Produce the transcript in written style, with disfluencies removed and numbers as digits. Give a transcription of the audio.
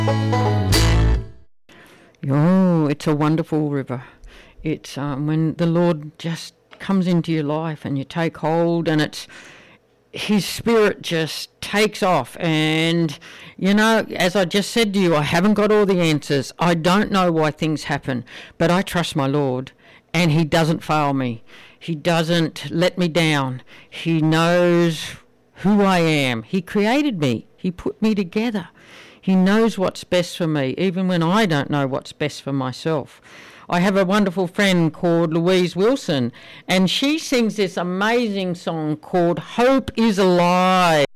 Oh, it's a wonderful river. It's when the Lord just comes into your life and you take hold, and it's His Spirit just takes off. And, you know, as I just said to you, I haven't got all the answers. I don't know why things happen, but I trust my Lord, and He doesn't fail me. He doesn't let me down. He knows who I am. He created me. He put me together. He knows what's best for me, even when I don't know what's best for myself. I have a wonderful friend called Louise Wilson, and she sings this amazing song called Hope is Alive.